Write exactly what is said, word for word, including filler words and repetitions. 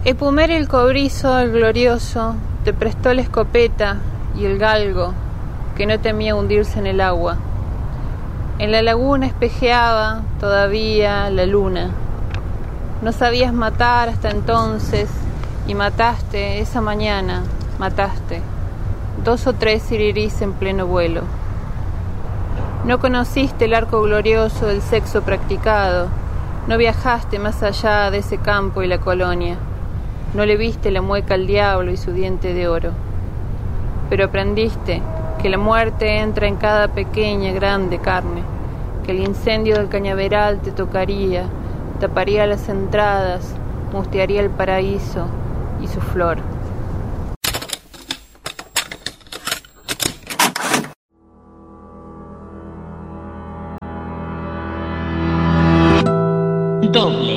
Epumer el cobrizo, el glorioso, te prestó la escopeta y el galgo, que no temía hundirse en el agua. En la laguna espejeaba todavía la luna. No sabías matar hasta entonces, y mataste esa mañana, mataste dos o tres siriris en pleno vuelo. No conociste el arco glorioso del sexo practicado, no viajaste más allá de ese campo y la colonia, no le viste la mueca al diablo y su diente de oro. Pero aprendiste que la muerte entra en cada pequeña, grande carne, que el incendio del cañaveral te tocaría, taparía las entradas, mustearía el paraíso y su flor. Doble.